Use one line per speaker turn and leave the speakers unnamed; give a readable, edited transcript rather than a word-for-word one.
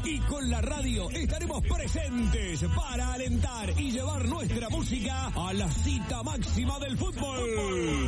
y con la radio estaremos presentes para alentar y llevar nuestra música a la cita máxima del fútbol.